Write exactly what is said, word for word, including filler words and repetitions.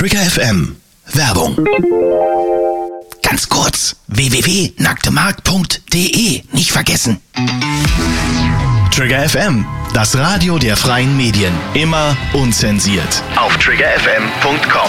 Trigger F M. Werbung. Ganz kurz, w w w punkt nacktemarkt punkt de. Nicht vergessen. Trigger F M, das Radio der freien Medien. Immer unzensiert. Auf trigger f m punkt com.